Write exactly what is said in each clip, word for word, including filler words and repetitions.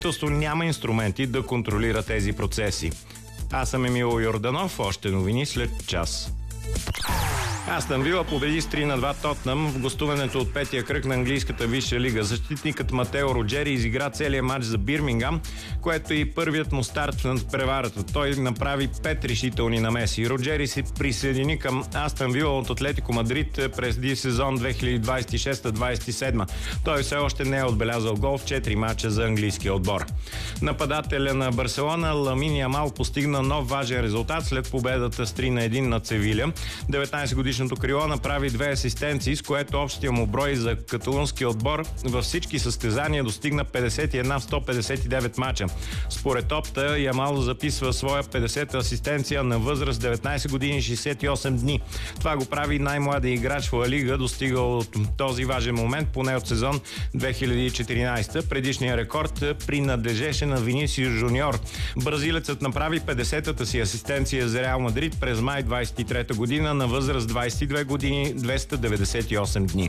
правителство няма инструменти да контролира тези процеси. Аз съм Емил Йорданов, още новини след час. Астън Вила победи с три на два Тотнъм в гостуването от петия кръг на английската висша лига. Защитникът Матео Роджери изигра целият матч за Бирмингам, което е и първият му старт в преварата. Той направи пет решителни намеси. Роджери се присъедини към Астън Вила от Атлетико Мадрид преди сезон две хиляди двадесет и шеста двадесет и седма. Той все още не е отбелязал гол в четири мача за английския отбор. Нападателя на Барселона Ламин Ямал постигна нов важен резултат след победата с три на едно над Севиля. деветнадесет годишното крило направи две асистенции, с което общия му брой за каталунския отбор във всички състезания достигна петдесет и една в сто петдесет и девет мача. Според Опта, Ямал записва своя петдесета асистенция на възраст деветнадесет години и шестдесет и осем дни. Това го прави най-младият играч в Ла Лига, достигал от този важен момент поне от сезон две хиляди и четиринадесета. Предишният рекорд принадлежеше на Винисиус Жуниор. Бразилецът направи петдесетата си асистенция за Реал Мадрид през май двадесет и трета година на възраст двадесет и две години, двеста деветдесет и осем дни.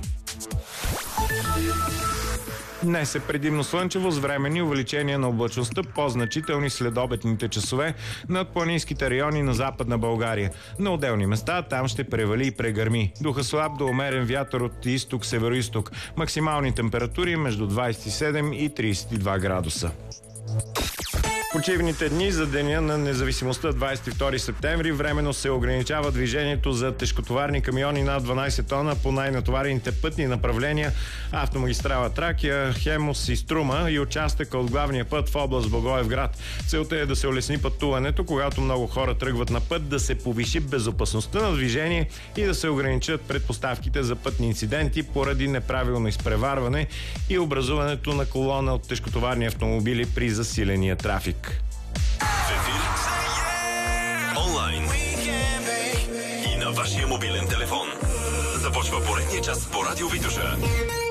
Днес е предимно слънчево с временни увеличения на облачността, по-значителни следобедните часове над планинските райони на Западна България. На отделни места там ще превали и прегърми. Духа слаб до умерен вятър от изток-североизток. Максимални температури между двадесет и седем и тридесет и два градуса. Почивните дни за Деня на независимостта двадесет и втори септември временно се ограничава движението за тежкотоварни камиони над дванадесет тона по най-натоварените пътни направления автомагистрала Тракия, Хемус и Струма и участъка от главния път в област Благоевград. Целта е да се улесни пътуването, когато много хора тръгват на път, да се повиши безопасността на движение и да се ограничат предпоставките за пътни инциденти поради неправилно изпреварване и образуването на колона от тежкотоварни автомобили при засиления трафик. В ефир онлайн и на вашия мобилен телефон. Започва поредния час по Радио Витоша.